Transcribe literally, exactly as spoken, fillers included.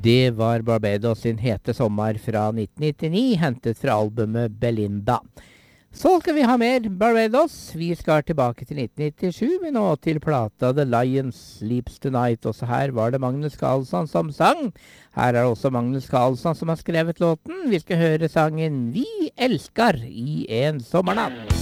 Det var Barbados sin hete sommer fra nitten nittini, hentet fra albumet Belinda. Så skal vi ha mer Barbados. Vi skal tilbake til nitten nittisju, men nå til plata The Lion Sleeps Tonight. Også her var det Magnus Carlsson som sang. Her er også Magnus Carlsson som har skrevet låten. Vi skal høre sangen Vi elskar i en sommernatt.